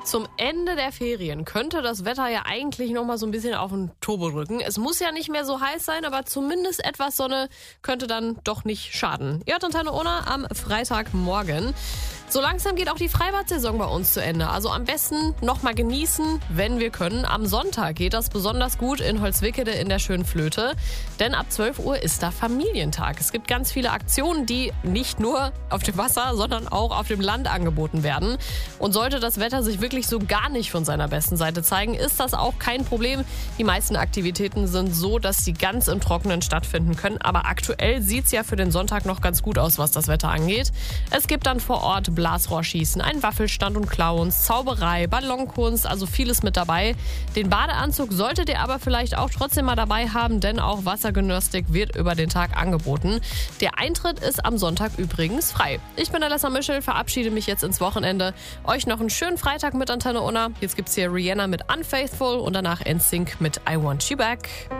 Zum Ende der Ferien könnte das Wetter ja eigentlich noch mal so ein bisschen auf den Turbo drücken. Es muss ja nicht mehr so heiß sein, aber zumindest etwas Sonne könnte dann doch nicht schaden. Ihr hört Antenne Unna am Freitagmorgen. So langsam geht auch die Freibad-Saison bei uns zu Ende. Also am besten noch mal genießen, wenn wir können. Am Sonntag geht das besonders gut in Holzwickede in der schönen Flöte. Denn ab 12 Uhr ist da Familientag. Es gibt ganz viele Aktionen, die nicht nur auf dem Wasser, sondern auch auf dem Land angeboten werden. Und sollte das Wetter sich wirklich so gar nicht von seiner besten Seite zeigen, ist das auch kein Problem. Die meisten Aktivitäten sind so, dass sie ganz im Trockenen stattfinden können. Aber aktuell sieht es ja für den Sonntag noch ganz gut aus, was das Wetter angeht. Es gibt dann vor Ort Blasrohrschießen, einen Waffelstand und Clowns, Zauberei, Ballonkunst, also vieles mit dabei. Den Badeanzug solltet ihr aber vielleicht auch trotzdem mal dabei haben, denn auch Wassergymnastik wird über den Tag angeboten. Der Eintritt ist am Sonntag übrigens frei. Ich bin Alessa Mischel, verabschiede mich jetzt ins Wochenende. Euch noch einen schönen Freitag mit Antenne Unna. Jetzt gibt's hier Rihanna mit Unfaithful und danach NSYNC mit I Want You Back.